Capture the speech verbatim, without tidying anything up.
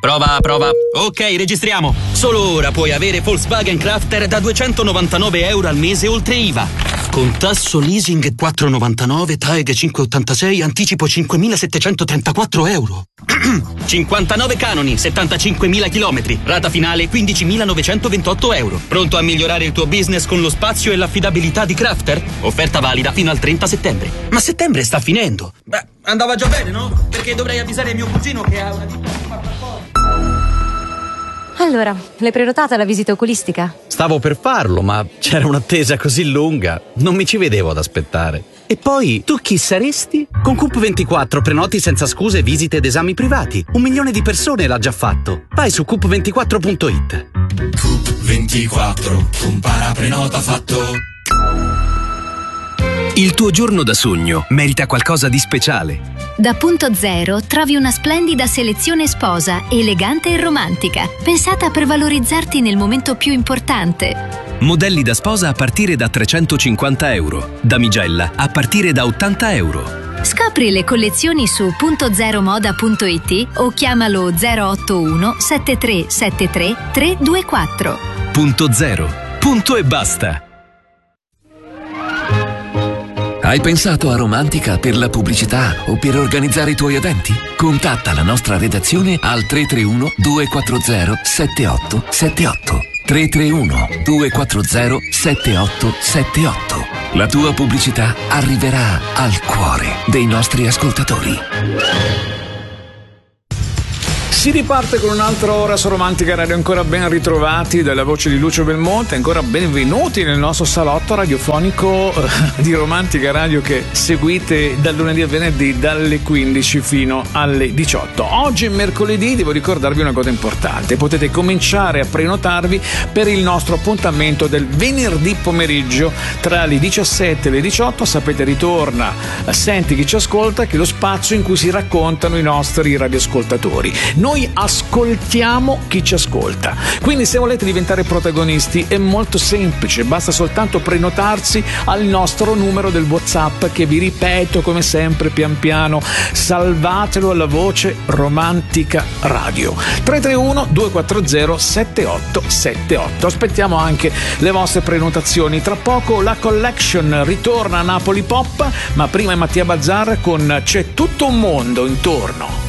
Prova, prova. Ok, registriamo. Solo ora puoi avere Volkswagen Crafter da duecentonovantanove euro al mese oltre I V A. Con tasso leasing quattro virgola novantanove, T A E G cinque virgola ottantasei, anticipo cinquemilasettecentotrentaquattro euro. cinquantanove canoni, settantacinquemila chilometri, rata finale quindicimilanovecentoventotto euro. Pronto a migliorare il tuo business con lo spazio e l'affidabilità di Crafter? Offerta valida fino al trenta settembre. Ma settembre sta finendo. Beh, andava già bene, no? Perché dovrei avvisare mio cugino che ha una ditta che fa qualcosa. Allora, l'hai prenotata la visita oculistica? Stavo per farlo, ma c'era un'attesa così lunga, non mi ci vedevo ad aspettare. E poi, tu chi saresti? Con Coop ventiquattro prenoti senza scuse visite ed esami privati. Un milione di persone l'ha già fatto. Vai su coop ventiquattro punto it. Coop ventiquattro, compara prenota fatto. Il tuo giorno da sogno merita qualcosa di speciale. Da Punto Zero trovi una splendida selezione sposa, elegante e romantica, pensata per valorizzarti nel momento più importante. Modelli da sposa a partire da trecentocinquanta euro, damigella a partire da ottanta euro. Scopri le collezioni su punto zero moda punto it o chiamalo zero otto uno sette tre sette tre tre due quattro. Punto Zero. Punto e basta. Hai pensato a Romantica per la pubblicità o per organizzare i tuoi eventi? Contatta la nostra redazione al tre tre uno due quattro zero sette otto sette otto. tre tre uno due quattro zero sette otto sette otto. La tua pubblicità arriverà al cuore dei nostri ascoltatori. Si riparte con un'altra ora su Romantica Radio, ancora ben ritrovati dalla voce di Lucio Belmonte, ancora benvenuti nel nostro salotto radiofonico eh, di Romantica Radio che seguite dal lunedì al venerdì dalle quindici fino alle diciotto. Oggi è mercoledì, devo ricordarvi una cosa importante, potete cominciare a prenotarvi per il nostro appuntamento del venerdì pomeriggio tra le diciassette e le diciotto. Sapete, ritorna Senti chi ci ascolta, che è lo spazio in cui si raccontano i nostri radioascoltatori. Noi ascoltiamo chi ci ascolta, quindi se volete diventare protagonisti è molto semplice, basta soltanto prenotarsi al nostro numero del WhatsApp che vi ripeto come sempre pian piano, salvatelo alla voce Romantica Radio tre tre uno due quattro zero sette otto sette otto. Aspettiamo anche le vostre prenotazioni. Tra poco la Collection ritorna a Napoli Pop, ma prima è Mattia Bazzar con C'è tutto un mondo intorno.